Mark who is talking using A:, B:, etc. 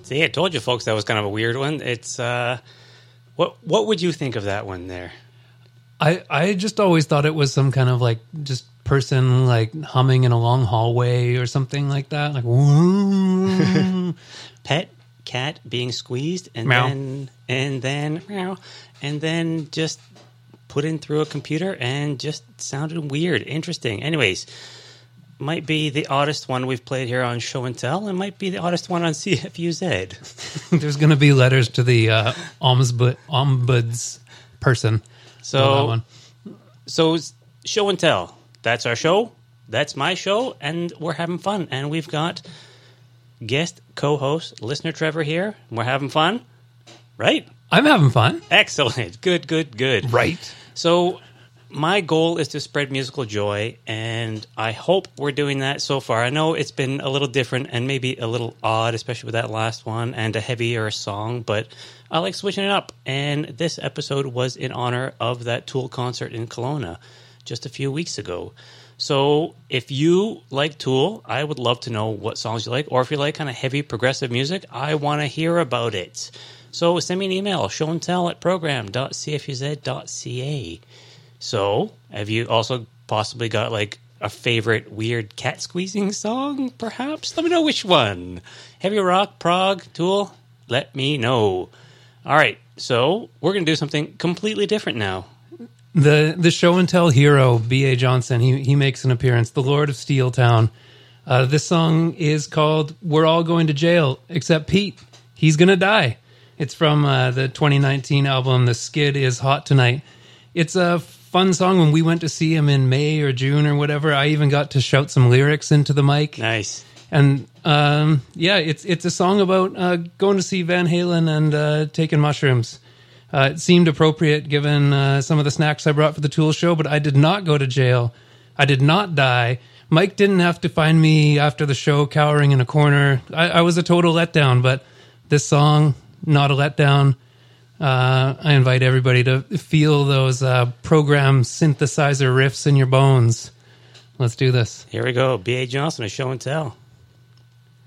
A: See, I told you, folks, that was kind of a weird one. It's what would you think of that one there?
B: I just always thought it was some kind of like just person like humming in a long hallway or something like that, like
A: pet cat being squeezed and
B: meow.
A: then meow, and then just put in through a computer and just sounded weird, interesting. Anyways, might be the oddest one we've played here on Show and Tell, and might be the oddest one on CFUZ.
B: There's going to be letters to the ombuds person.
A: So Show and Tell. That's our show. That's my show, and we're having fun. And we've got guest co-host, listener Trevor here. We're having fun, right?
B: I'm having fun.
A: Excellent. Good.
B: Right.
A: So my goal is to spread musical joy, and I hope we're doing that so far. I know it's been a little different and maybe a little odd, especially with that last one and a heavier song, but I like switching it up. And this episode was in honor of that Tool concert in Kelowna just a few weeks ago. So if you like Tool, I would love to know what songs you like, or if you like kind of heavy progressive music, I want to hear about it. So send me an email, showandtell@program.cfuz.ca. So have you also possibly got like a favorite weird cat squeezing song, perhaps? Let me know which one. Heavy rock, prog, Tool, let me know. All right, so we're going to do something completely different now.
B: The Show and Tell hero, B.A. Johnson, he makes an appearance, the Lord of Steeltown. This song is called We're All Going to Jail, except Pete. He's going to die. It's from the 2019 album, The Skid Is Hot Tonight. It's a fun song. When we went to see him in May or June or whatever, I even got to shout some lyrics into the mic.
A: Nice.
B: And it's a song about going to see Van Halen and taking mushrooms. It seemed appropriate given some of the snacks I brought for the Tool show, but I did not go to jail. I did not die. Mike didn't have to find me after the show cowering in a corner. I was a total letdown, but this song, not a letdown. I invite everybody to feel those program synthesizer riffs in your bones. Let's do this.
A: Here we go. B.A. Johnson, a Show and Tell.